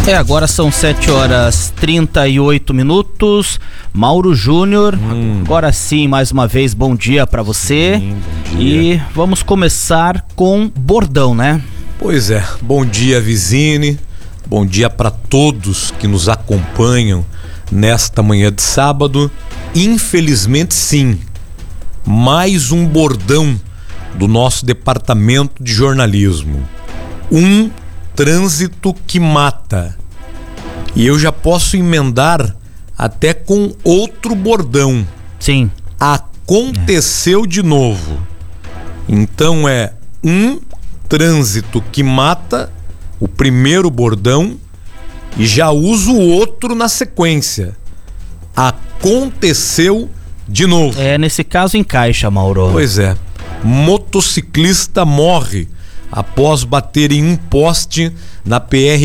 Agora são 7h38. Mauro Júnior, agora sim, mais uma vez, bom dia pra você. Sim, bom dia. E vamos começar com bordão, né? Pois é, bom dia, Vizine, bom dia para todos que nos acompanham nesta manhã de sábado. Infelizmente, sim, mais um bordão do nosso departamento de jornalismo. Um trânsito que mata. E eu já posso emendar até com outro bordão. Sim. Aconteceu de novo. Então é um trânsito que mata, o primeiro bordão, e já uso o outro na sequência. Aconteceu de novo. Nesse caso encaixa, Mauro. Pois é. Motociclista morre após bater em um poste na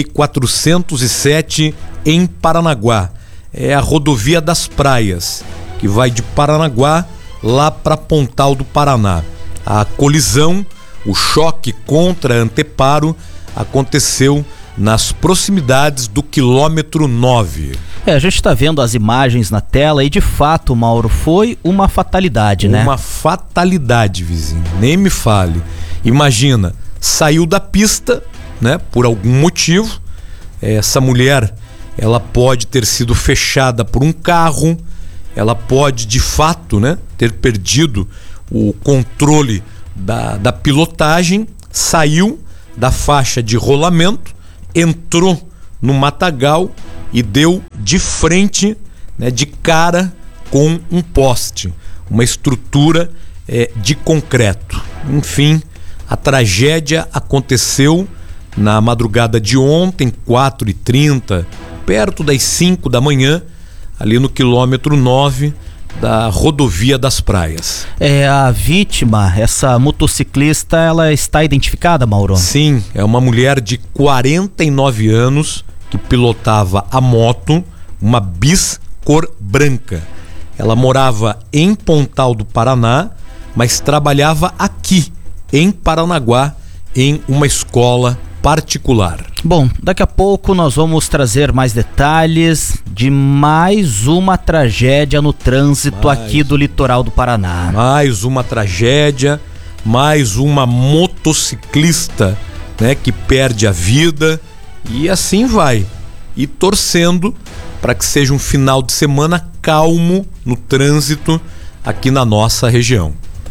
PR-407 em Paranaguá. É a rodovia das Praias, que vai de Paranaguá lá para Pontal do Paraná. A colisão, o choque contra anteparo, aconteceu nas proximidades do quilômetro 9. A gente está vendo as imagens na tela e de fato, Mauro, foi uma fatalidade, né? Uma fatalidade, vizinho, nem me fale. Imagina, saiu da pista, né, por algum motivo. Essa mulher, ela pode ter sido fechada por um carro, ela pode de fato, né, ter perdido o controle da pilotagem, saiu da faixa de rolamento, entrou no matagal e deu de frente, né, de cara com um poste, uma estrutura de concreto. Enfim, a tragédia aconteceu na madrugada de ontem, 4h30, perto das 5 da manhã, ali no quilômetro 9 da rodovia das Praias. A vítima, essa motociclista, ela está identificada, Mauro? Sim, é uma mulher de 49 anos que pilotava a moto, uma Bis cor branca. Ela morava em Pontal do Paraná, mas trabalhava aqui, em Paranaguá, em uma escola particular. Bom, daqui a pouco nós vamos trazer mais detalhes de mais uma tragédia no trânsito aqui do litoral do Paraná. Mais uma tragédia, mais uma motociclista, né, que perde a vida, e assim vai. E torcendo para que seja um final de semana calmo no trânsito aqui na nossa região.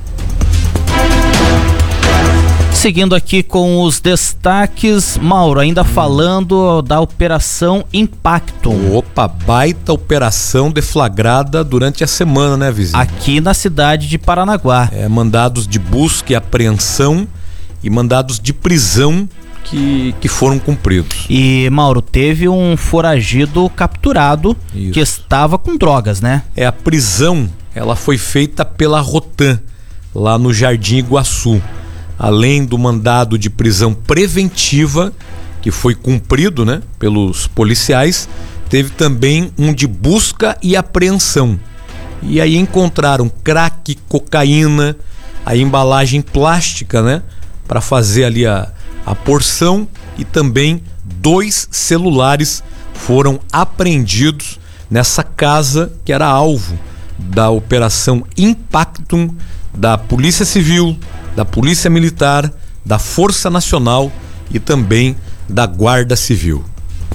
Seguindo aqui com os destaques, Mauro, ainda falando da Operação Impactum. Opa, baita operação deflagrada durante a semana, né, vizinho? Aqui na cidade de Paranaguá. Mandados de busca e apreensão e mandados de prisão que foram cumpridos. E, Mauro, teve um foragido capturado. Isso. Que estava com drogas, né? A prisão, ela foi feita pela Rotan, lá no Jardim Iguaçu. Além do mandado de prisão preventiva, que foi cumprido, né, pelos policiais, teve também um de busca e apreensão. E aí encontraram crack, cocaína, a embalagem plástica, né, para fazer ali a porção, e também 2 celulares foram apreendidos nessa casa que era alvo da Operação Impactum da Polícia Civil, da Polícia Militar, da Força Nacional e também da Guarda Civil.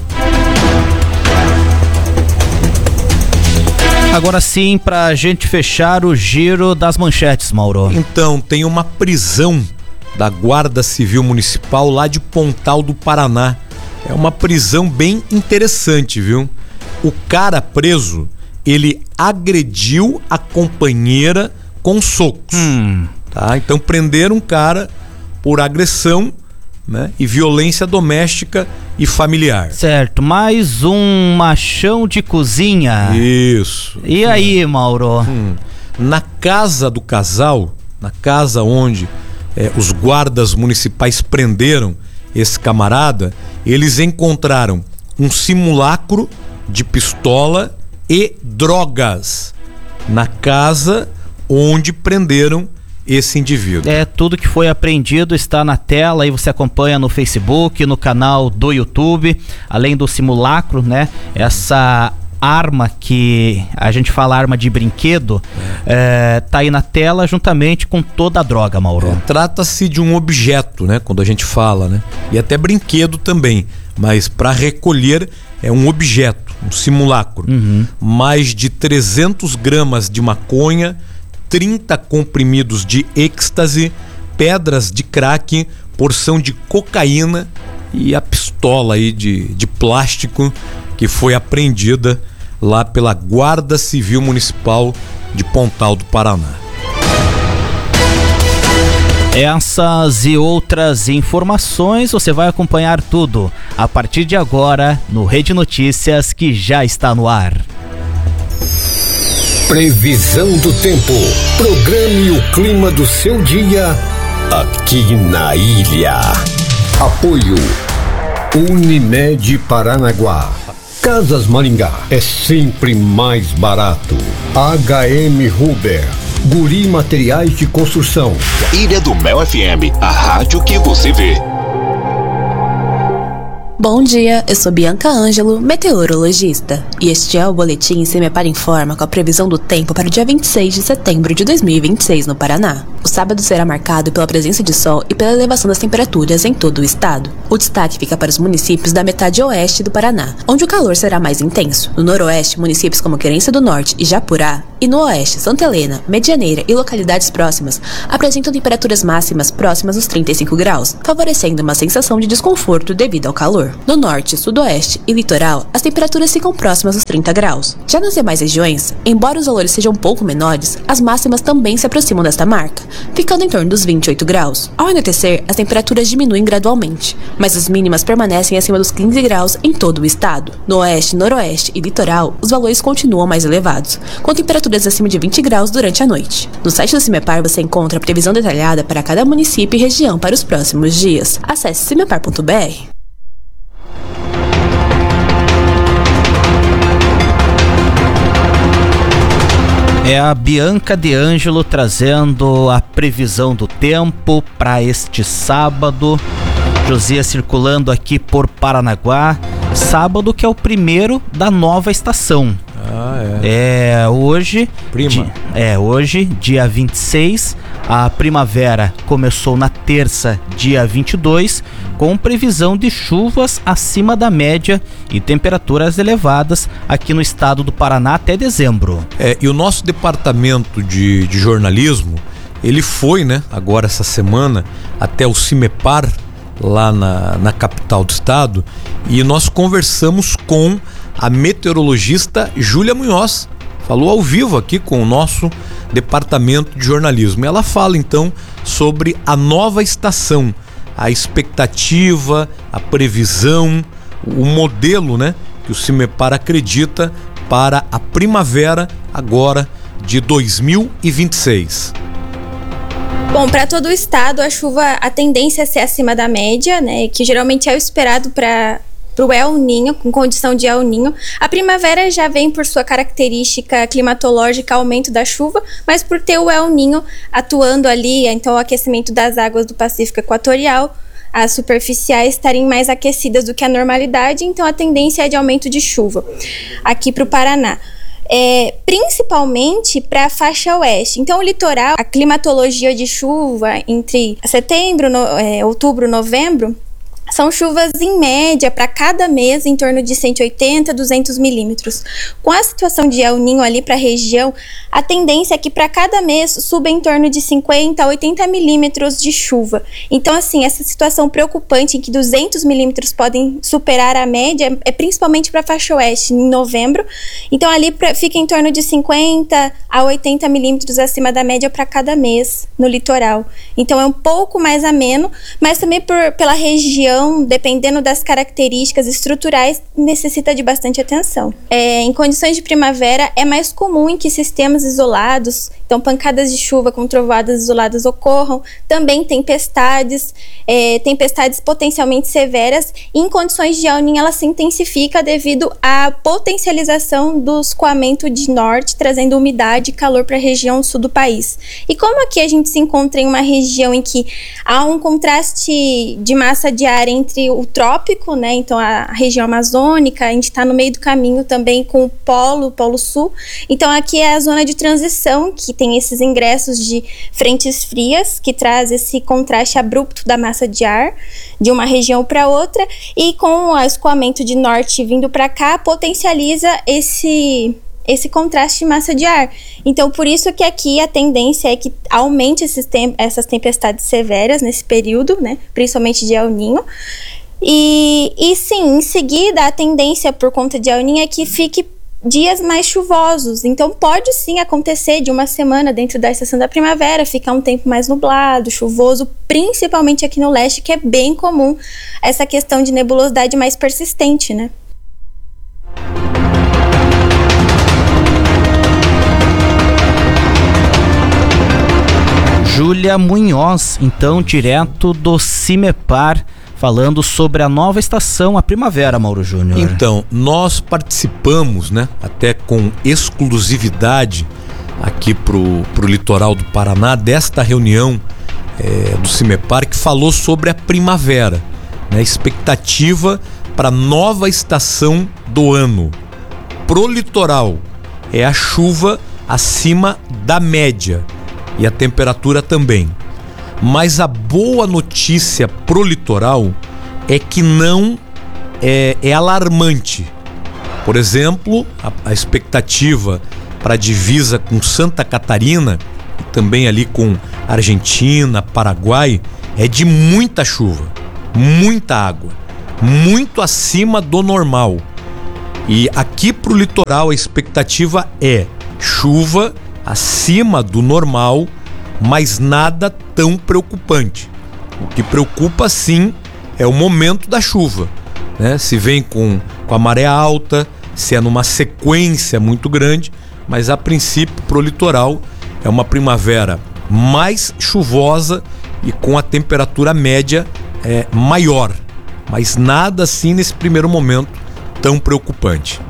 Agora sim, pra gente fechar o giro das manchetes, Mauro. Então, tem uma prisão da Guarda Civil Municipal lá de Pontal do Paraná. É uma prisão bem interessante, viu? O cara preso, ele agrediu a companheira com socos. Tá? Então prenderam um cara por agressão, né, e violência doméstica e familiar. Certo, mais um machão de cozinha. Isso. E aí, Mauro? Na casa do casal, na casa onde os guardas municipais prenderam esse camarada, eles encontraram um simulacro de pistola e drogas na casa onde prenderam esse indivíduo. Tudo que foi apreendido está na tela, aí você acompanha no Facebook, no canal do YouTube, além do simulacro, né? Essa arma que a gente fala arma de brinquedo, tá aí na tela juntamente com toda a droga, Mauro. Trata-se de um objeto, né? Quando a gente fala, né? E até brinquedo também, mas para recolher é um objeto, um simulacro. Mais de 300 gramas de maconha, 30 comprimidos de êxtase, pedras de crack, porção de cocaína e a pistola aí de plástico que foi apreendida lá pela Guarda Civil Municipal de Pontal do Paraná. Essas e outras informações você vai acompanhar tudo a partir de agora no Rede Notícias, que já está no ar. Previsão do tempo. Programe o clima do seu dia aqui na ilha. Apoio Unimed Paranaguá. Casas Maringá é sempre mais barato. HM Huber, Guri Materiais de Construção. Ilha do Mel FM, a rádio que você vê. Bom dia, eu sou Bianca Ângelo, meteorologista, e este é o Boletim Se Me Para Informa com a previsão do tempo para o dia 26 de setembro de 2026 no Paraná. O sábado será marcado pela presença de sol e pela elevação das temperaturas em todo o estado. O destaque fica para os municípios da metade oeste do Paraná, onde o calor será mais intenso. No noroeste, municípios como Querência do Norte e Japurá, e no oeste, Santa Helena, Medianeira e localidades próximas apresentam temperaturas máximas próximas dos 35 graus, favorecendo uma sensação de desconforto devido ao calor. No norte, sudoeste e litoral, as temperaturas ficam próximas dos 30 graus. Já nas demais regiões, embora os valores sejam um pouco menores, as máximas também se aproximam desta marca, ficando em torno dos 28 graus. Ao anoitecer, as temperaturas diminuem gradualmente, mas as mínimas permanecem acima dos 15 graus em todo o estado. No oeste, noroeste e litoral, os valores continuam mais elevados, com temperaturas acima de 20 graus durante a noite. No site do CIMEPAR você encontra a previsão detalhada para cada município e região para os próximos dias. Acesse cimepar.br. É a Bianca de Ângelo trazendo a previsão do tempo para este sábado. Josias circulando aqui por Paranaguá. Sábado que é o primeiro da nova estação. Hoje, hoje, dia 26, a primavera começou na terça, dia 22, com previsão de chuvas acima da média e temperaturas elevadas aqui no estado do Paraná até dezembro. E o nosso departamento de jornalismo, ele foi, né, agora essa semana, até o CIMEPAR, lá na capital do estado, e nós conversamos com a meteorologista Júlia Munhoz. Falou ao vivo aqui com o nosso departamento de jornalismo. Ela fala então sobre a nova estação, a expectativa, a previsão, o modelo, né, que o CIMEPAR acredita para a primavera agora de 2026. Bom, para todo o estado, a tendência é ser acima da média, né, que geralmente é o esperado para o El Niño, com condição de El Niño. A primavera já vem por sua característica climatológica, aumento da chuva, mas por ter o El Niño atuando ali, então o aquecimento das águas do Pacífico Equatorial, as superficiais estarem mais aquecidas do que a normalidade, então a tendência é de aumento de chuva aqui para o Paraná. Principalmente para a faixa oeste. Então o litoral, a climatologia de chuva entre setembro, outubro, novembro, são chuvas em média para cada mês em torno de 180 a 200 milímetros. Com a situação de El Niño ali para a região, a tendência é que para cada mês suba em torno de 50 a 80 milímetros de chuva. Então, assim, essa situação preocupante em que 200 milímetros podem superar a média é principalmente para a faixa oeste, em novembro. Então, ali fica em torno de 50 a 80 milímetros acima da média para cada mês no litoral. Então, é um pouco mais ameno, mas também pela região Então, dependendo das características estruturais, necessita de bastante atenção. Em condições de primavera, é mais comum em que sistemas isolados, então pancadas de chuva com trovoadas isoladas ocorram, também tempestades potencialmente severas, e em condições de El Niño ela se intensifica devido à potencialização do escoamento de norte, trazendo umidade e calor para a região sul do país. E como aqui a gente se encontra em uma região em que há um contraste de massa de ar entre o trópico, né, então a região amazônica, a gente está no meio do caminho também com o polo sul, então aqui é a zona de transição, que tem esses ingressos de frentes frias, que traz esse contraste abrupto da massa de ar de uma região para outra, e com o escoamento de norte vindo para cá, potencializa esse contraste de massa de ar. Então, por isso que aqui a tendência é que aumente essas tempestades severas nesse período, né, principalmente de El Niño. E sim, em seguida, a tendência por conta de El Niño é que fique dias mais chuvosos. Então, pode sim acontecer de uma semana dentro da estação da primavera, ficar um tempo mais nublado, chuvoso, principalmente aqui no leste, que é bem comum essa questão de nebulosidade mais persistente, né? Júlia Munhoz, então, direto do CIMEPAR, falando sobre a nova estação, a primavera, Mauro Júnior. Então, nós participamos, né, até com exclusividade aqui pro litoral do Paraná, desta reunião do CIMEPAR, que falou sobre a primavera, né, expectativa para a nova estação do ano. Pro litoral, é a chuva acima da média e a temperatura também. Mas a boa notícia pro litoral é que não é alarmante. Por exemplo, a expectativa para a divisa com Santa Catarina e também ali com Argentina, Paraguai, é de muita chuva, muita água, muito acima do normal. E aqui pro litoral a expectativa é chuva acima do normal, mas nada tão preocupante. O que preocupa sim é o momento da chuva, né? Se vem com a maré alta, se é numa sequência muito grande, mas a princípio pro litoral é uma primavera mais chuvosa e com a temperatura média maior, mas nada assim nesse primeiro momento tão preocupante.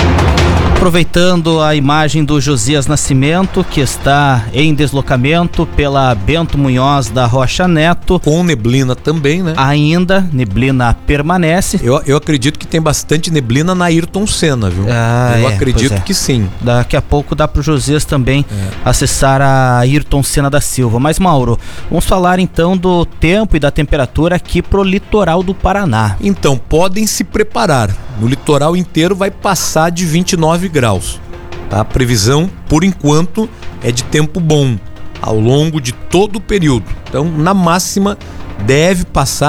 Aproveitando a imagem do Josias Nascimento, que está em deslocamento pela Bento Munhoz da Rocha Neto. Com neblina também, né? Ainda, neblina permanece. Eu acredito que tem bastante neblina na Ayrton Senna, viu? Eu acredito que sim. Daqui a pouco dá para o Josias também acessar a Ayrton Senna da Silva. Mas, Mauro, vamos falar então do tempo e da temperatura aqui pro litoral do Paraná. Então, podem se preparar. No litoral inteiro vai passar de 29 graus. Tá? A previsão, por enquanto, é de tempo bom ao longo de todo o período. Então, na máxima, deve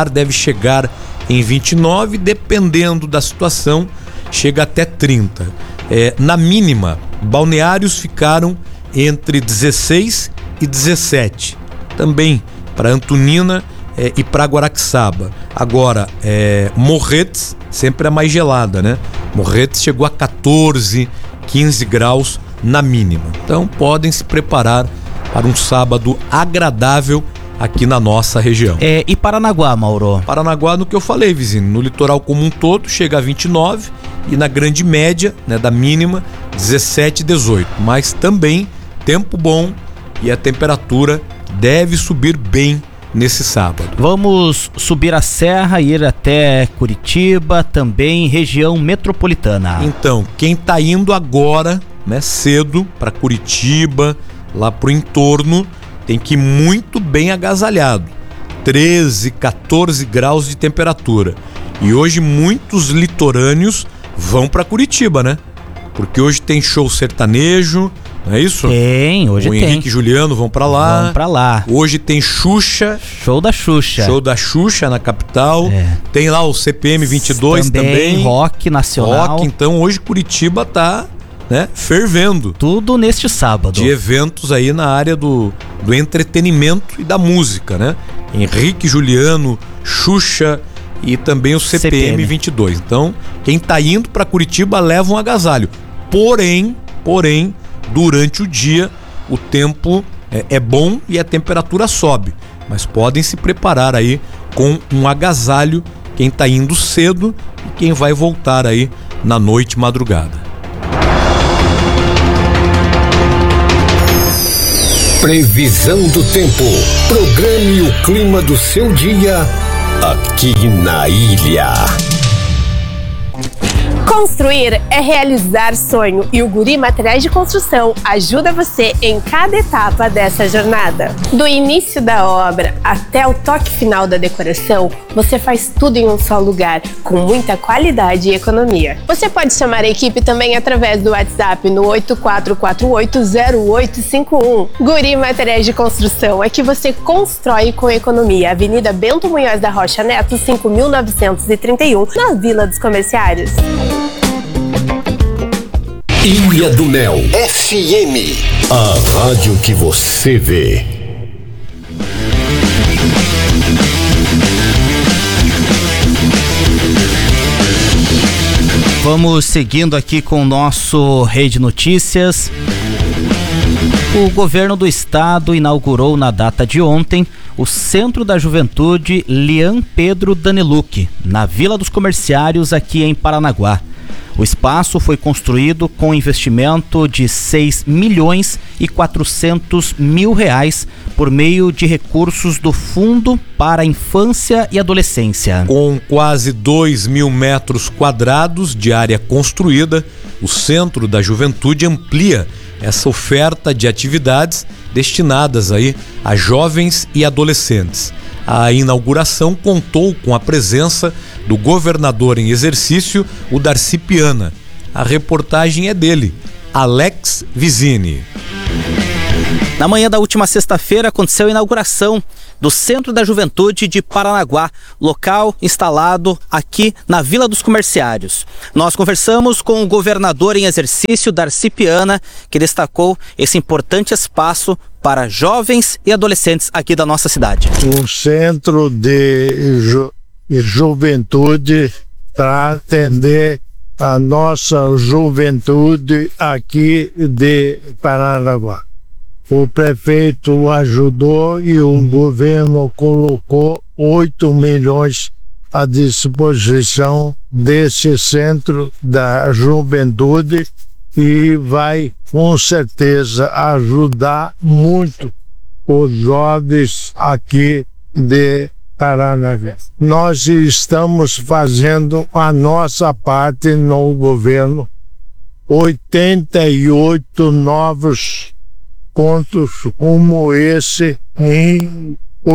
chegar em 29, dependendo da situação, chega até 30. Na mínima, balneários ficaram entre 16 e 17. Também para Antonina e para Guaraxaba. Agora, Morretes sempre é mais gelada, né? Morretes chegou a 14, 15 graus na mínima. Então podem se preparar para um sábado agradável aqui na nossa região. E Paranaguá, Mauro? Paranaguá, no que eu falei, vizinho, no litoral como um todo chega a 29 e na grande média, né, da mínima, 17 e 18. Mas também tempo bom e a temperatura deve subir bem nesse sábado. Vamos subir a serra e ir até Curitiba, também região metropolitana. Então, quem tá indo agora, né, cedo para Curitiba, lá pro entorno, tem que ir muito bem agasalhado. 13, 14 graus de temperatura. E hoje muitos litorâneos vão para Curitiba, né? Porque hoje tem show sertanejo, não é isso? Tem, hoje tem. O Henrique e Juliano vão pra lá. Vão pra lá. Hoje tem Xuxa. Show da Xuxa. Show da Xuxa na capital. Tem lá o CPM 22 também. Rock nacional. Rock, então hoje Curitiba tá, né, fervendo. Tudo neste sábado. De eventos aí na área do entretenimento e da música, né? Henrique e Juliano, Xuxa, e também o CPM 22. Então, quem está indo para Curitiba leva um agasalho. Porém, durante o dia o tempo é bom e a temperatura sobe, mas podem se preparar aí com um agasalho quem está indo cedo e quem vai voltar aí na noite, madrugada. Previsão do tempo. Programe o clima do seu dia aqui na ilha. Construir é realizar sonho e o Guri Materiais de Construção ajuda você em cada etapa dessa jornada. Do início da obra até o toque final da decoração, você faz tudo em um só lugar, com muita qualidade e economia. Você pode chamar a equipe também através do WhatsApp no 84480851. Guri Materiais de Construção é que você constrói com economia. Avenida Bento Munhoz da Rocha Neto, 5.931, na Vila dos Comerciários. Ilha do Mel FM, a rádio que você vê. Vamos seguindo aqui com o nosso Rede Notícias. O governo do estado inaugurou na data de ontem o Centro da Juventude Leão Pedro Daniluc, na Vila dos Comerciários, aqui em Paranaguá. O espaço foi construído com investimento de R$6.400.000 por meio de recursos do Fundo para a Infância e Adolescência. Com quase 2.000 metros quadrados de área construída, o Centro da Juventude amplia essa oferta de atividades destinadas aí a jovens e adolescentes. A inauguração contou com a presença do governador em exercício, o Darcy Piana. A reportagem é dele, Alex Vizini. Na manhã da última sexta-feira aconteceu a inauguração do Centro da Juventude de Paranaguá, local instalado aqui na Vila dos Comerciários. Nós conversamos com o governador em exercício, Darcy Piana, que destacou esse importante espaço para jovens e adolescentes aqui da nossa cidade. Um centro de juventude para atender a nossa juventude aqui de Paranaguá. O prefeito ajudou e o governo colocou 8 milhões à disposição desse centro da juventude e vai com certeza ajudar muito os jovens aqui de Paranaguá. Nós estamos fazendo a nossa parte no governo, 88 novos pontos como esse em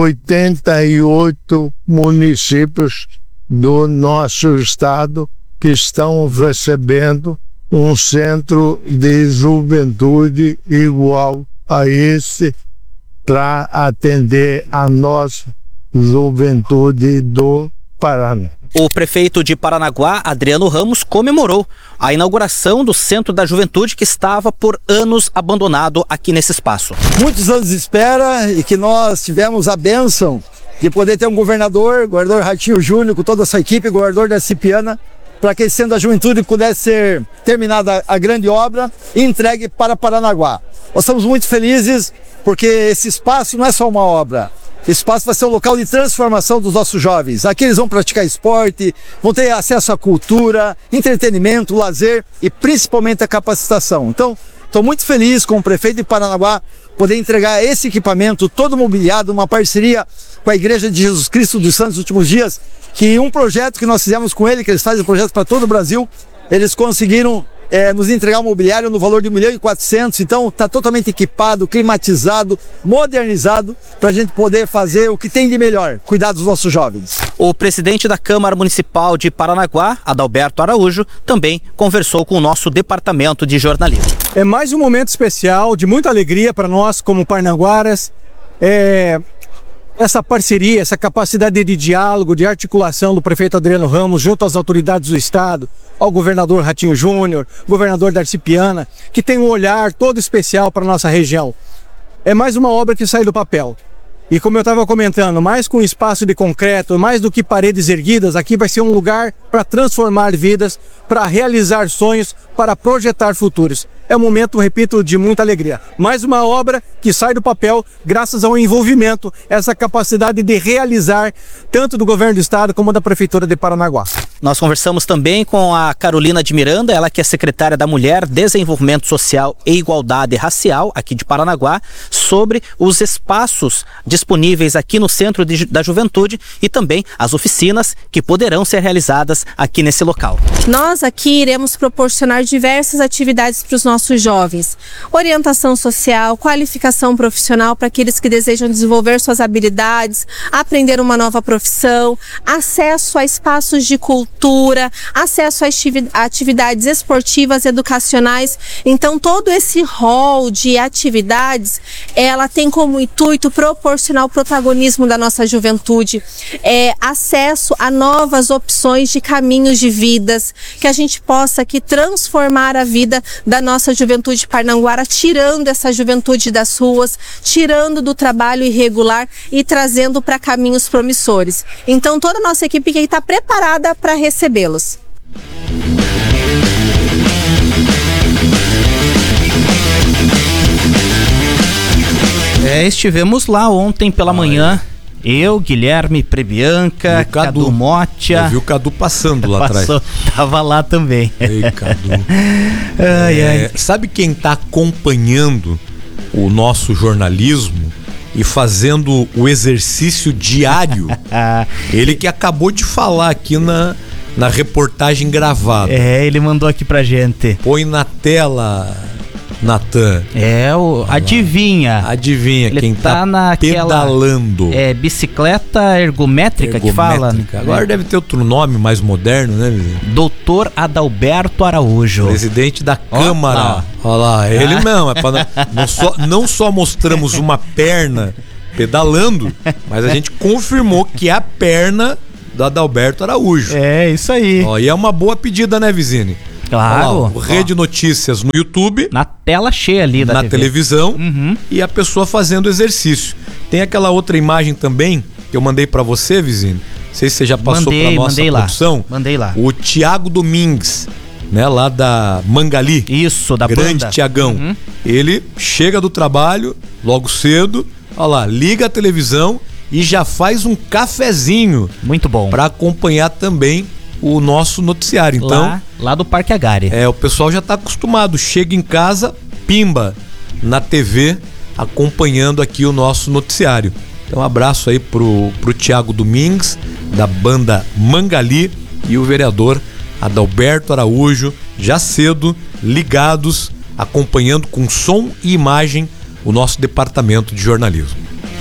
88 municípios do nosso estado que estão recebendo um centro de juventude igual a esse para atender a nossa juventude do Paraná. O prefeito de Paranaguá, Adriano Ramos, comemorou a inauguração do Centro da Juventude que estava por anos abandonado aqui nesse espaço. Muitos anos de espera e que nós tivemos a bênção de poder ter um governador Ratinho Júnior, com toda a sua equipe, governador Darcy Piana, para que esse Centro da Juventude pudesse ser terminada a grande obra e entregue para Paranaguá. Nós estamos muito felizes porque esse espaço não é só uma obra. Esse espaço vai ser um local de transformação dos nossos jovens. Aqui eles vão praticar esporte, vão ter acesso à cultura, entretenimento, lazer e principalmente a capacitação. Então, estou muito feliz com o prefeito de Paranaguá poder entregar esse equipamento todo mobiliado, uma parceria com a Igreja de Jesus Cristo dos Santos Últimos Dias, que um projeto que nós fizemos com ele, que eles fazem projetos para todo o Brasil, eles conseguiram nos entregar um mobiliário no valor de R$1.400.000, então está totalmente equipado, climatizado, modernizado, para a gente poder fazer o que tem de melhor, cuidar dos nossos jovens. O presidente da Câmara Municipal de Paranaguá, Adalberto Araújo, também conversou com o nosso departamento de jornalismo. É mais um momento especial, de muita alegria para nós como paranaguaras. Essa parceria, essa capacidade de diálogo, de articulação do prefeito Adriano Ramos junto às autoridades do estado, ao governador Ratinho Júnior, governador Darcy Piana, que tem um olhar todo especial para a nossa região. É mais uma obra que sai do papel. E como eu estava comentando, mais com espaço de concreto, mais do que paredes erguidas, aqui vai ser um lugar para transformar vidas, para realizar sonhos, para projetar futuros. É um momento, repito, de muita alegria. Mais uma obra que sai do papel graças ao envolvimento, essa capacidade de realizar, tanto do governo do estado como da prefeitura de Paranaguá. Nós conversamos também com a Carolina de Miranda, ela que é secretária da Mulher, Desenvolvimento Social e Igualdade Racial, aqui de Paranaguá, sobre os espaços disponíveis aqui no Centro da Juventude e também as oficinas que poderão ser realizadas aqui nesse local. Nós aqui iremos proporcionar diversas atividades para os nossos jovens. Orientação social, qualificação profissional para aqueles que desejam desenvolver suas habilidades, aprender uma nova profissão, acesso a espaços de cultura, acesso a atividades esportivas, educacionais. Então, todo esse rol de atividades, ela tem como intuito proporcionar o protagonismo da nossa juventude, acesso a novas opções de caminhos de vidas, que a gente possa aqui transformar a vida da nossa juventude parnanguara, tirando essa juventude das ruas, tirando do trabalho irregular e trazendo para caminhos promissores. Então, toda a nossa equipe aqui está preparada para recebê-los. Estivemos lá ontem pela manhã. Eu, Guilherme Prebianca, Cadu Motia. Eu vi o Cadu passando lá atrás. Tava lá também. Ei, Cadu. Sabe quem está acompanhando o nosso jornalismo e fazendo o exercício diário? Ele que acabou de falar aqui na reportagem gravada. Ele mandou aqui pra gente. Põe na tela, Natan. Adivinha. Ele quem tá pedalando. Bicicleta ergométrica que fala. Agora deve ter outro nome mais moderno, né, vizinho? Doutor Adalberto Araújo. Presidente da Câmara. Olha lá, ele mesmo. Não só mostramos uma perna pedalando, mas a gente confirmou que é a perna do Adalberto Araújo. É, isso aí. E é uma boa pedida, né, Vizine? Claro. Rede Notícias no YouTube. Na tela cheia ali da TV. Televisão. E a pessoa fazendo exercício. Tem aquela outra imagem também que eu mandei pra você, Vizine. Não sei se você já passou pra nossa produção. Mandei lá. O Tiago Domingues, né, lá da Mangali. Isso, da Grande banda. Tiagão. Ele chega do trabalho logo cedo, olha lá, liga a televisão e já faz um cafezinho. Muito bom. Pra acompanhar também o nosso noticiário. Então, lá do Parque Agari. O pessoal já tá acostumado. Chega em casa, pimba na TV, acompanhando aqui o nosso noticiário. Então, um abraço aí pro Tiago Domingues, da banda Mangali, e o vereador Adalberto Araújo, já cedo, ligados, acompanhando com som e imagem o nosso departamento de jornalismo.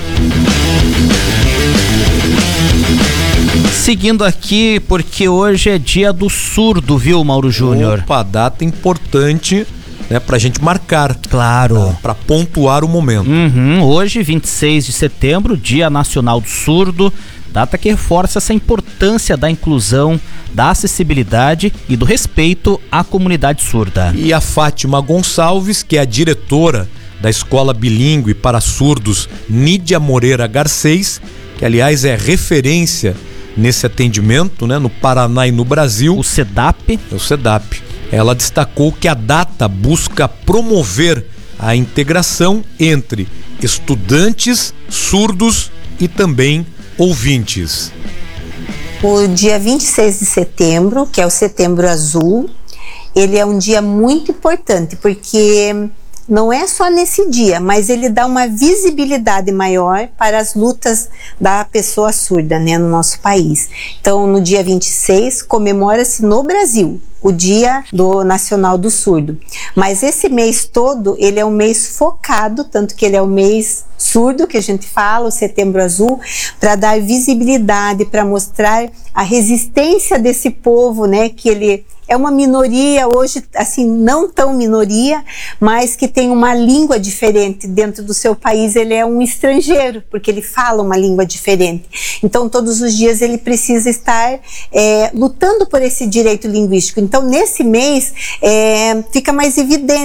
Seguindo aqui, porque hoje é dia do surdo, viu, Mauro Júnior? Opa, data importante, né, pra gente marcar. Claro. Pra pontuar o momento. Hoje, 26 de setembro, Dia Nacional do Surdo, data que reforça essa importância da inclusão, da acessibilidade e do respeito à comunidade surda. E a Fátima Gonçalves, que é a diretora da Escola Bilíngue para Surdos Nídia Moreira Garcês, que aliás é referência nesse atendimento, né, no Paraná e no Brasil. O CEDAP. O CEDAP. Ela destacou que a data busca promover a integração entre estudantes, surdos e também ouvintes. O dia 26 de setembro, que é o Setembro Azul, ele é um dia muito importante, porque não é só nesse dia, mas ele dá uma visibilidade maior para as lutas da pessoa surda, né, no nosso país. Então, no dia 26, comemora-se no Brasil o Dia Nacional do Surdo. Mas esse mês todo, ele é um mês focado, tanto que ele é o mês surdo, que a gente fala, o Setembro Azul, para dar visibilidade, para mostrar a resistência desse povo, né, que ele é uma minoria hoje, assim, não tão minoria, mas que tem uma língua diferente dentro do seu país. Ele é um estrangeiro, porque ele fala uma língua diferente. Então, todos os dias ele precisa estar lutando por esse direito linguístico. Então, nesse mês, fica mais evidente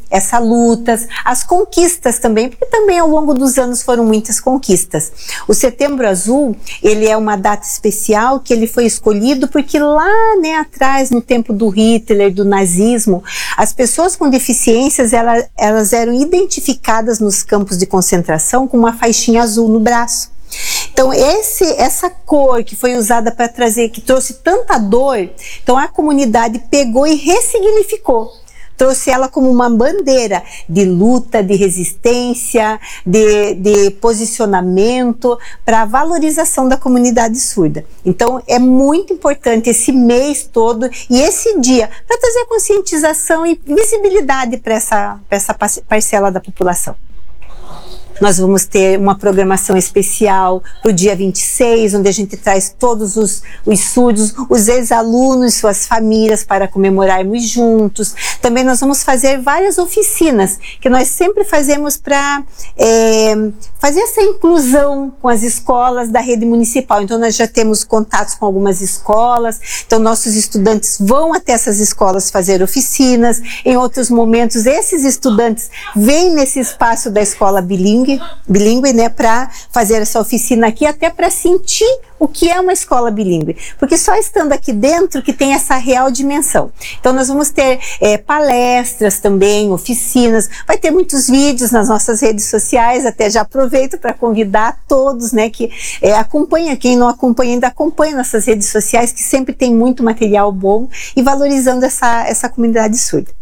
essa lutas, as conquistas também, porque também ao longo dos anos foram muitas conquistas. O Setembro Azul, ele é uma data especial que ele foi escolhido porque lá, né, atrás, no tempo do Hitler, do nazismo, as pessoas com deficiências, elas eram identificadas nos campos de concentração com uma faixinha azul no braço. Então essa cor que foi usada para trazer, que trouxe tanta dor, então a comunidade pegou e ressignificou, trouxe ela como uma bandeira de luta, de resistência, de posicionamento para a valorização da comunidade surda. Então é muito importante esse mês todo e esse dia para trazer conscientização e visibilidade para essa parcela da população. Nós vamos ter uma programação especial para o dia 26, onde a gente traz todos os surdos, os ex-alunos, suas famílias, para comemorarmos juntos. Também nós vamos fazer várias oficinas, que nós sempre fazemos para fazer essa inclusão com as escolas da rede municipal. Então nós já temos contatos com algumas escolas, então nossos estudantes vão até essas escolas fazer oficinas. Em outros momentos, esses estudantes vêm nesse espaço da escola bilíngue, né, para fazer essa oficina aqui, até para sentir o que é uma escola bilíngue, porque só estando aqui dentro que tem essa real dimensão. Então nós vamos ter palestras também, oficinas, vai ter muitos vídeos nas nossas redes sociais, até já aproveito para convidar todos, né, que acompanha, quem não acompanha ainda acompanha nossas redes sociais, que sempre tem muito material bom e valorizando essa comunidade surda.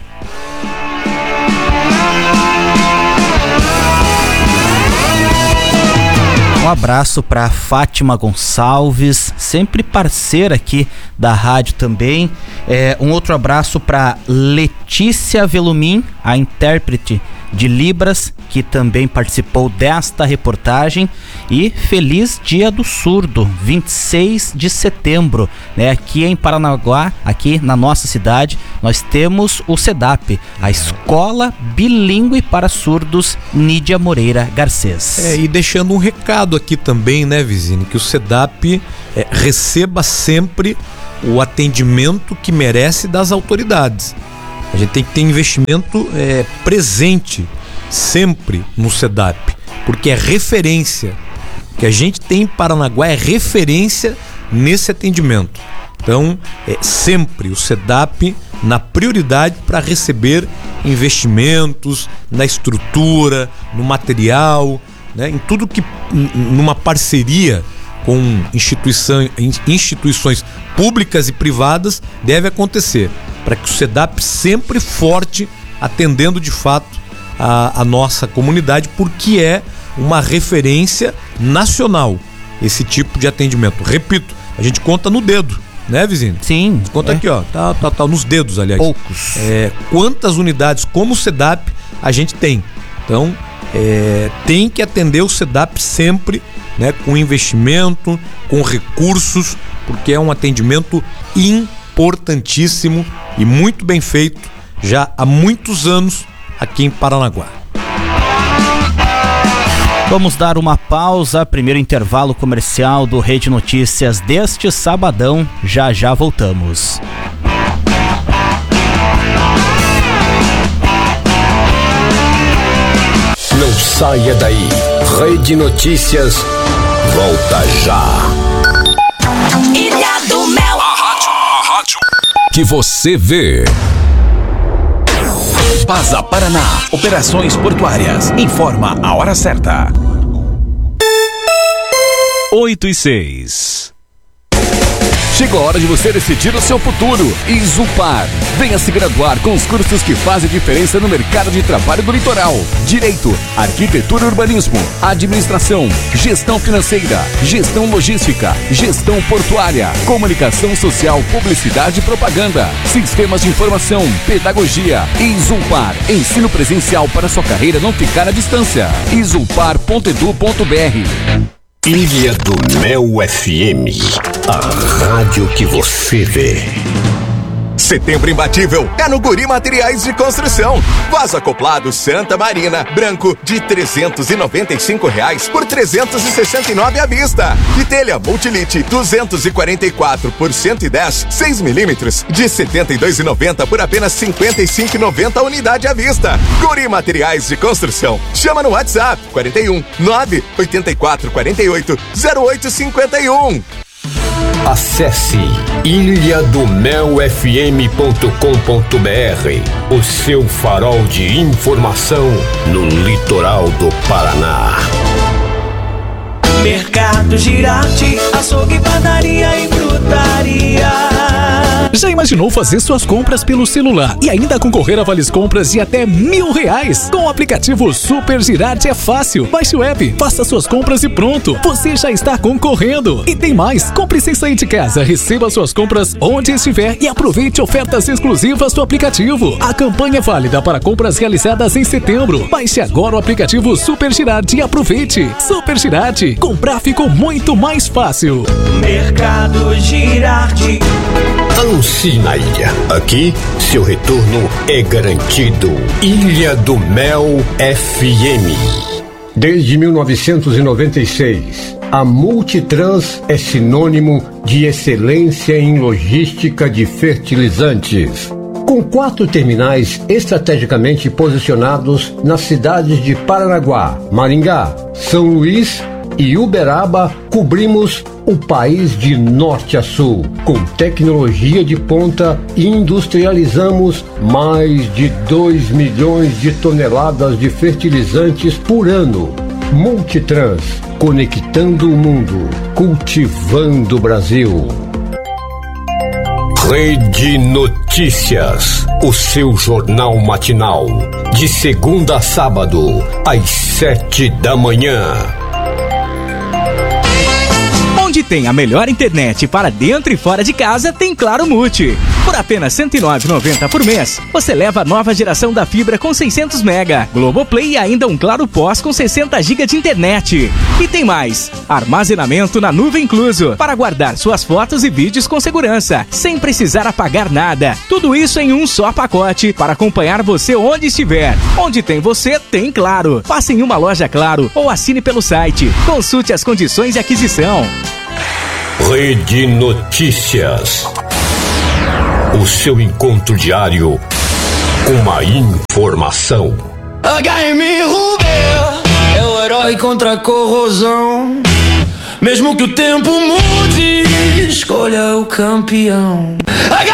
Um abraço para Fátima Gonçalves, sempre parceira aqui da rádio também. Um outro abraço para Letícia Velumin, a intérprete de Libras, que também participou desta reportagem. E feliz Dia do Surdo, 26 de setembro, né? Aqui em Paranaguá, aqui na nossa cidade, nós temos o SEDAP, a Escola Bilíngue para Surdos Nídia Moreira Garcês. E deixando um recado aqui também, né, Vizine, que o SEDAP receba sempre o atendimento que merece das autoridades. A gente tem que ter investimento presente sempre no SEDAP, porque é referência. O que a gente tem em Paranaguá é referência nesse atendimento. Então, sempre o SEDAP na prioridade para receber investimentos na estrutura, no material, né, em tudo que, numa parceria com instituições públicas e privadas, deve acontecer, para que o SEDAP sempre forte, atendendo de fato a nossa comunidade, porque é uma referência nacional esse tipo de atendimento. Repito, a gente conta no dedo, né, Vizinho? Sim. Conta aqui, ó, tá nos dedos, aliás. Poucos. Quantas unidades como o SEDAP a gente tem. Então, tem que atender o SEDAP sempre, né, com investimento, com recursos, porque é um atendimento importantíssimo e muito bem feito já há muitos anos aqui em Paranaguá. Vamos dar uma pausa, primeiro intervalo comercial do Rede Notícias deste sabadão, já voltamos. Não saia daí, Rede Notícias volta já. Ilha do Mel, a rádio que você vê. Pasa Paraná, operações portuárias. Informa a hora certa. 8:06. Chegou a hora de você decidir o seu futuro. Izupar. Venha se graduar com os cursos que fazem diferença no mercado de trabalho do litoral. Direito, arquitetura e urbanismo, administração, gestão financeira, gestão logística, gestão portuária, comunicação social, publicidade e propaganda, sistemas de informação, pedagogia. Izupar. Ensino presencial para sua carreira não ficar à distância. izupar.edu.br. Ilha do Mel FM, a rádio que você vê. Setembro imbatível é no Guri Materiais de Construção. Vaso acoplado Santa Marina, branco, de R$395 por R$369 à vista. E telha Multilite 244 por 110, 6 milímetros, de R$72,90 por apenas R$55,90 a unidade à vista. Guri Materiais de Construção. Chama no WhatsApp 41 984 48 0851. Acesse ilhadomelfm.com.br, o seu farol de informação no litoral do Paraná. Mercado Girardi, açougue, padaria e frutaria. Já imaginou fazer suas compras pelo celular e ainda concorrer a vales compras de até R$1.000? Com o aplicativo Super Girardi é fácil. Baixe o app, faça suas compras e pronto, você já está concorrendo. E tem mais, compre sem sair de casa, receba suas compras onde estiver e aproveite ofertas exclusivas do aplicativo. A campanha é válida para compras realizadas em setembro. Baixe agora o aplicativo Super Girardi e aproveite. Super Girardi, comprar ficou muito mais fácil. Mercado Girardi. Anuncie na ilha. Aqui, seu retorno é garantido. Ilha do Mel FM. Desde 1996, a Multitrans é sinônimo de excelência em logística de fertilizantes. Com 4 terminais estrategicamente posicionados nas cidades de Paranaguá, Maringá, São Luís e Uberaba, cobrimos o país de norte a sul. Com tecnologia de ponta, industrializamos mais de 2 milhões de toneladas de fertilizantes por ano. Multitrans, conectando o mundo, cultivando o Brasil. Rede Notícias, o seu jornal matinal, de segunda a sábado, às 7 da manhã. Onde tem a melhor internet para dentro e fora de casa, tem Claro Multi. Por apenas R$ 109,90 por mês, você leva a nova geração da fibra com 600 MB, Globoplay e ainda um Claro Pós com 60 GB de internet. E tem mais, armazenamento na nuvem incluso, para guardar suas fotos e vídeos com segurança, sem precisar apagar nada. Tudo isso em um só pacote, para acompanhar você onde estiver. Onde tem você, tem Claro. Passe em uma loja Claro ou assine pelo site. Consulte as condições de aquisição. Rede Notícias, o seu encontro diário com a informação. HM Ruber é o herói contra a corrosão. Mesmo que o tempo mude, escolha o campeão. HM